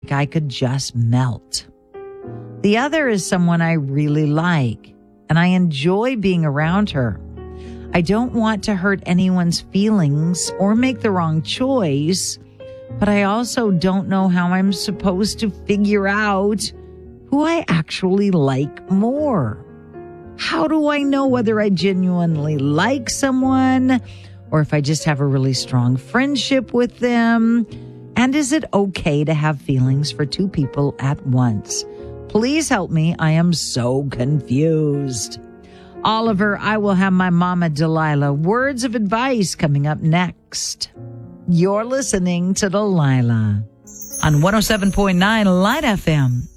I could just melt. The other is someone I really like, and I enjoy being around her. I don't want to hurt anyone's feelings or make the wrong choice, but I also don't know how I'm supposed to figure out who I actually like more. How do I know whether I genuinely like someone or if I just have a really strong friendship with them? And is it okay to have feelings for two people at once? Please help me. I am so confused. Oliver, I will have my mama Delilah words of advice coming up next. You're listening to Delilah on 107.9 Light FM.